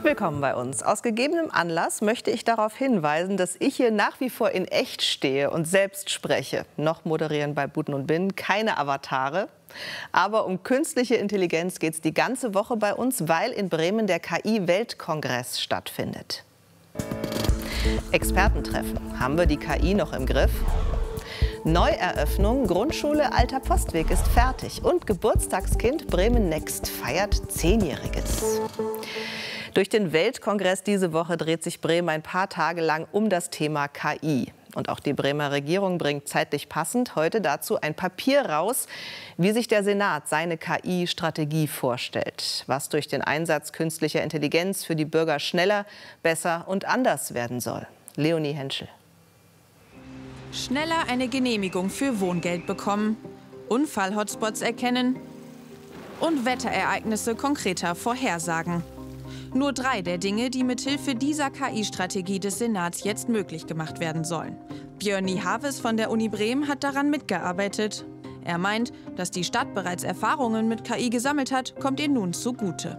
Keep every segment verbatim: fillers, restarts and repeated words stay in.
Willkommen bei uns. Aus gegebenem Anlass möchte ich darauf hinweisen, dass ich hier nach wie vor in echt stehe und selbst spreche. Noch moderieren bei Buten und Binnen keine Avatare. Aber um künstliche Intelligenz geht es die ganze Woche bei uns, weil in Bremen der K I-Weltkongress stattfindet. Expertentreffen. Haben wir die K I noch im Griff? Neueröffnung, Grundschule Alter Postweg ist fertig und Geburtstagskind Bremen Next feiert Zehnjähriges. Durch den Weltkongress diese Woche dreht sich Bremen ein paar Tage lang um das Thema K I. Und auch die Bremer Regierung bringt zeitlich passend heute dazu ein Papier raus, wie sich der Senat seine K I-Strategie vorstellt. Was durch den Einsatz künstlicher Intelligenz für die Bürger schneller, besser und anders werden soll. Leonie Henschel. Schneller eine Genehmigung für Wohngeld bekommen, Unfall-Hotspots erkennen und Wetterereignisse konkreter vorhersagen. Nur drei der Dinge, die mithilfe dieser K I-Strategie des Senats jetzt möglich gemacht werden sollen. Björn Niehaves von der Uni Bremen hat daran mitgearbeitet. Er meint, dass die Stadt bereits Erfahrungen mit K I gesammelt hat, kommt ihr nun zugute.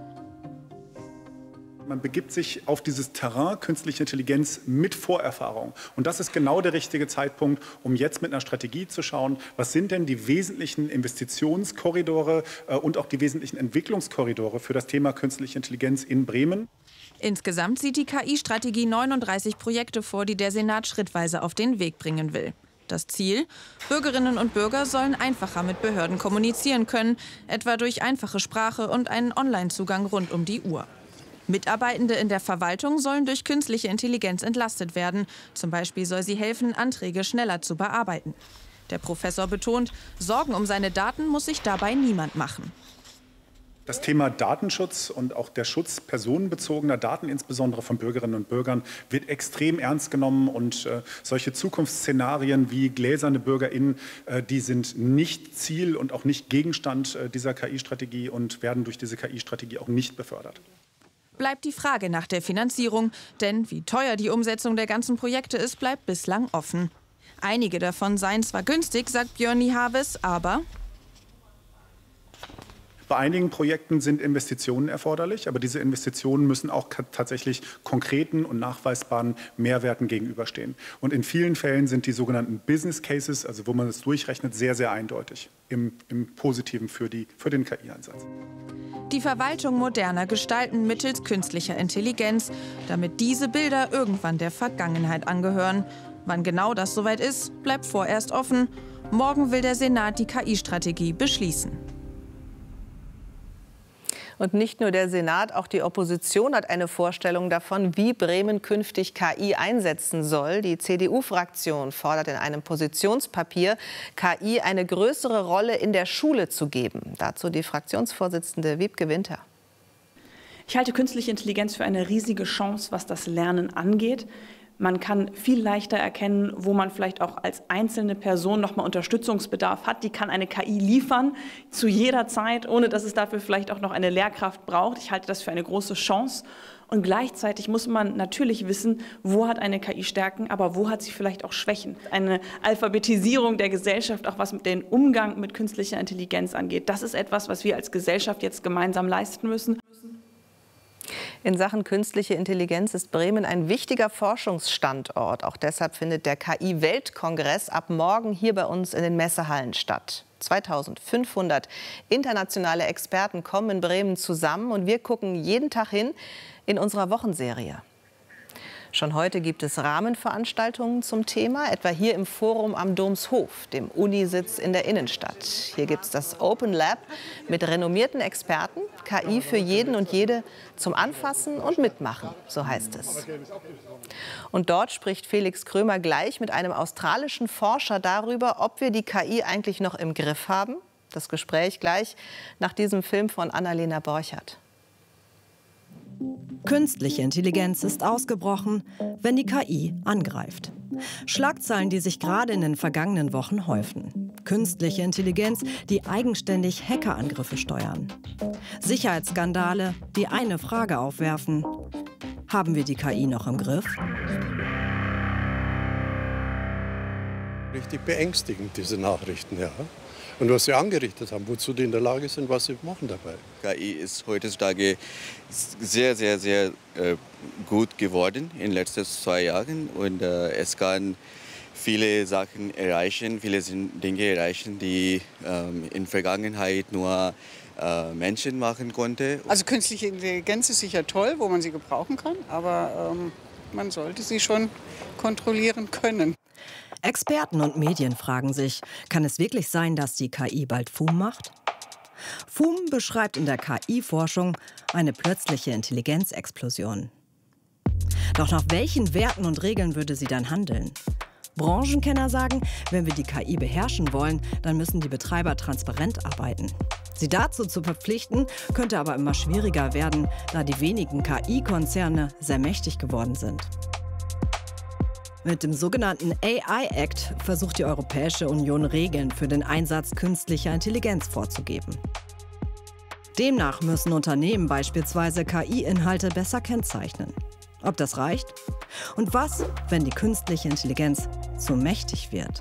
Man begibt sich auf dieses Terrain künstliche Intelligenz mit Vorerfahrung. Und das ist genau der richtige Zeitpunkt, um jetzt mit einer Strategie zu schauen, was sind denn die wesentlichen Investitionskorridore äh, und auch die wesentlichen Entwicklungskorridore für das Thema künstliche Intelligenz in Bremen. Insgesamt sieht die K I-Strategie neununddreißig Projekte vor, die der Senat schrittweise auf den Weg bringen will. Das Ziel? Bürgerinnen und Bürger sollen einfacher mit Behörden kommunizieren können, etwa durch einfache Sprache und einen Online-Zugang rund um die Uhr. Mitarbeitende in der Verwaltung sollen durch künstliche Intelligenz entlastet werden. Zum Beispiel soll sie helfen, Anträge schneller zu bearbeiten. Der Professor betont, Sorgen um seine Daten muss sich dabei niemand machen. Das Thema Datenschutz und auch der Schutz personenbezogener Daten, insbesondere von Bürgerinnen und Bürgern, wird extrem ernst genommen. Und äh, solche Zukunftsszenarien wie gläserne BürgerInnen, äh, die sind nicht Ziel und auch nicht Gegenstand äh, dieser K I-Strategie und werden durch diese K I-Strategie auch nicht befördert. Bleibt die Frage nach der Finanzierung, denn wie teuer die Umsetzung der ganzen Projekte ist, bleibt bislang offen. Einige davon seien zwar günstig, sagt Björn Niehaves, aber bei einigen Projekten sind Investitionen erforderlich, aber diese Investitionen müssen auch tatsächlich konkreten und nachweisbaren Mehrwerten gegenüberstehen. Und in vielen Fällen sind die sogenannten Business Cases, also wo man es durchrechnet, sehr, sehr eindeutig im, im Positiven für, die, für den K I-Einsatz. Die Verwaltung moderner gestalten mittels künstlicher Intelligenz, damit diese Bilder irgendwann der Vergangenheit angehören. Wann genau das soweit ist, bleibt vorerst offen. Morgen will der Senat die K I-Strategie beschließen. Und nicht nur der Senat, auch die Opposition hat eine Vorstellung davon, wie Bremen künftig K I einsetzen soll. Die C D U-Fraktion fordert in einem Positionspapier, K I eine größere Rolle in der Schule zu geben. Dazu die Fraktionsvorsitzende Wiebke Winter. Ich halte künstliche Intelligenz für eine riesige Chance, was das Lernen angeht. Man kann viel leichter erkennen, wo man vielleicht auch als einzelne Person noch mal Unterstützungsbedarf hat. Die kann eine K I liefern, zu jeder Zeit, ohne dass es dafür vielleicht auch noch eine Lehrkraft braucht. Ich halte das für eine große Chance. Und gleichzeitig muss man natürlich wissen, wo hat eine K I Stärken, aber wo hat sie vielleicht auch Schwächen. Eine Alphabetisierung der Gesellschaft, auch was den Umgang mit künstlicher Intelligenz angeht, das ist etwas, was wir als Gesellschaft jetzt gemeinsam leisten müssen. In Sachen künstliche Intelligenz ist Bremen ein wichtiger Forschungsstandort. Auch deshalb findet der K I-Weltkongress ab morgen hier bei uns in den Messehallen statt. zweitausendfünfhundert internationale Experten kommen in Bremen zusammen und wir gucken jeden Tag hin in unserer Wochenserie. Schon heute gibt es Rahmenveranstaltungen zum Thema, etwa hier im Forum am Domshof, dem Unisitz in der Innenstadt. Hier gibt es das Open Lab mit renommierten Experten, K I für jeden und jede zum Anfassen und Mitmachen, so heißt es. Und dort spricht Felix Krömer gleich mit einem australischen Forscher darüber, ob wir die K I eigentlich noch im Griff haben. Das Gespräch gleich nach diesem Film von Annalena Borchert. Künstliche Intelligenz ist ausgebrochen, wenn die K I angreift. Schlagzeilen, die sich gerade in den vergangenen Wochen häufen. Künstliche Intelligenz, die eigenständig Hackerangriffe steuern. Sicherheitsskandale, die eine Frage aufwerfen: Haben wir die K I noch im Griff? richtig beängstigend, diese Nachrichten, ja. Und was sie angerichtet haben, wozu die in der Lage sind, was sie machen dabei. K I ist heutzutage sehr, sehr, sehr äh, gut geworden in den letzten zwei Jahren. Und äh, es kann viele Sachen erreichen, viele Dinge erreichen, die ähm, in der Vergangenheit nur äh, Menschen machen konnten. Also künstliche Intelligenz ist sicher toll, wo man sie gebrauchen kann, aber ähm, man sollte sie schon kontrollieren können. Experten und Medien fragen sich, kann es wirklich sein, dass die K I bald F U M macht? F U M beschreibt in der K I-Forschung eine plötzliche Intelligenzexplosion. Doch nach welchen Werten und Regeln würde sie dann handeln? Branchenkenner sagen, wenn wir die K I beherrschen wollen, dann müssen die Betreiber transparent arbeiten. Sie dazu zu verpflichten, könnte aber immer schwieriger werden, da die wenigen K I-Konzerne sehr mächtig geworden sind. Mit dem sogenannten A I Act versucht die Europäische Union Regeln für den Einsatz künstlicher Intelligenz vorzugeben. Demnach müssen Unternehmen beispielsweise K I-Inhalte besser kennzeichnen. Ob das reicht? Und was, wenn die künstliche Intelligenz zu mächtig wird?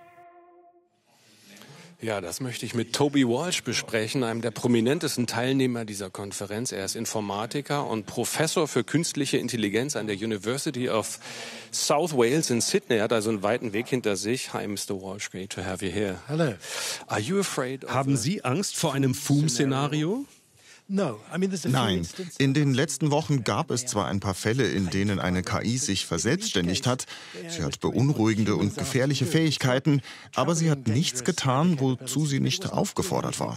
Ja, das möchte ich mit Toby Walsh besprechen, einem der prominentesten Teilnehmer dieser Konferenz. Er ist Informatiker und Professor für künstliche Intelligenz an der University of South Wales in Sydney. Er hat also einen weiten Weg hinter sich. Hi, Mister Walsh, great to have you here. Hello. Are you afraid of Haben Sie Angst vor einem F U M-Szenario? Nein, in den letzten Wochen gab es zwar ein paar Fälle, in denen eine K I sich verselbstständigt hat. Sie hat beunruhigende und gefährliche Fähigkeiten, aber sie hat nichts getan, wozu sie nicht aufgefordert war.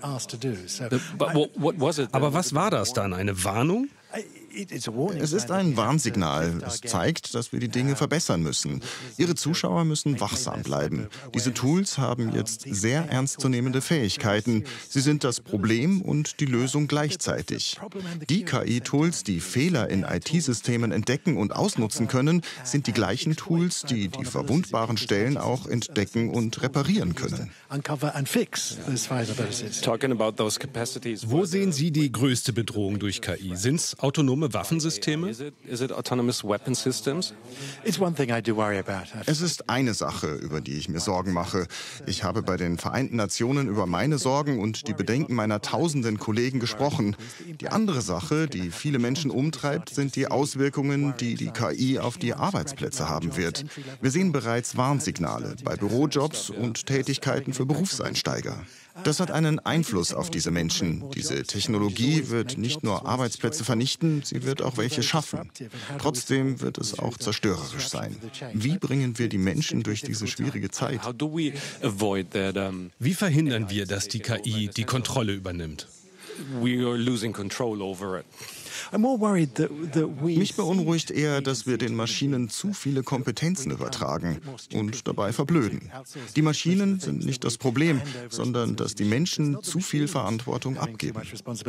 Aber was war das dann? Eine Warnung? Es ist ein Warnsignal. Es zeigt, dass wir die Dinge verbessern müssen. Ihre Zuschauer müssen wachsam bleiben. Diese Tools haben jetzt sehr ernstzunehmende Fähigkeiten. Sie sind das Problem und die Lösung gleichzeitig. Die K I-Tools, die Fehler in I T-Systemen entdecken und ausnutzen können, sind die gleichen Tools, die die verwundbaren Stellen auch entdecken und reparieren können. Wo sehen Sie die größte Bedrohung durch K I? Sind es autonome Waffensysteme? Es ist eine Sache, über die ich mir Sorgen mache. Ich habe bei den Vereinten Nationen über meine Sorgen und die Bedenken meiner tausenden Kollegen gesprochen. Die andere Sache, die viele Menschen umtreibt, sind die Auswirkungen, die die K I auf die Arbeitsplätze haben wird. Wir sehen bereits Warnsignale bei Bürojobs und Tätigkeiten für Berufseinsteiger. Das hat einen Einfluss auf diese Menschen. Diese Technologie wird nicht nur Arbeitsplätze vernichten, sie wird auch welche schaffen. Trotzdem wird es auch zerstörerisch sein. Wie bringen wir die Menschen durch diese schwierige Zeit? Wie verhindern wir, dass die K I die Kontrolle übernimmt? We are losing control over it. Mich beunruhigt eher, dass wir den Maschinen zu viele Kompetenzen übertragen und dabei verblöden. Die Maschinen sind nicht das Problem, sondern dass die Menschen zu viel Verantwortung abgeben.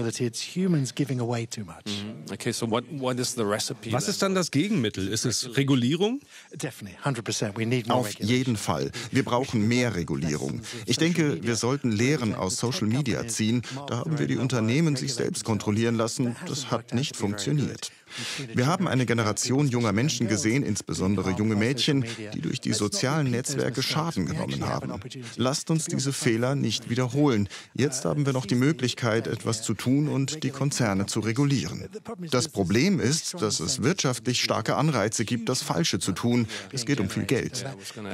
Was ist dann das Gegenmittel? Ist es Regulierung? Auf jeden Fall. Wir brauchen mehr Regulierung. Ich denke, wir sollten Lehren aus Social Media ziehen. Da haben wir die Unternehmen sich selbst kontrollieren lassen. Das hat nicht funktioniert. Wir haben eine Generation junger Menschen gesehen, insbesondere junge Mädchen, die durch die sozialen Netzwerke Schaden genommen haben. Lasst uns diese Fehler nicht wiederholen. Jetzt haben wir noch die Möglichkeit, etwas zu tun und die Konzerne zu regulieren. Das Problem ist, dass es wirtschaftlich starke Anreize gibt, das Falsche zu tun. Es geht um viel Geld.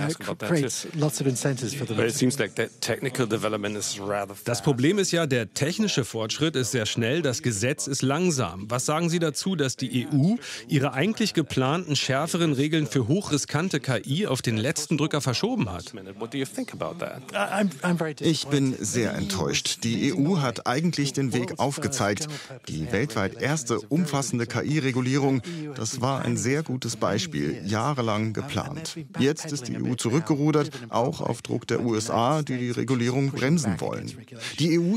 Das Problem ist ja, der technische Fortschritt ist sehr schnell, das Gesetz ist langsam. Was sagen Sie dazu, dass die E U ihre eigentlich geplanten schärferen Regeln für hochriskante K I auf den letzten Drücker verschoben hat? Ich bin sehr enttäuscht. Die E U hat eigentlich den Weg aufgezeigt. Die weltweit erste umfassende K I-Regulierung, das war ein sehr gutes Beispiel, jahrelang geplant. Jetzt ist die E U zurückgerudert, auch auf Druck der U S A, die die Regulierung bremsen wollen. Die E U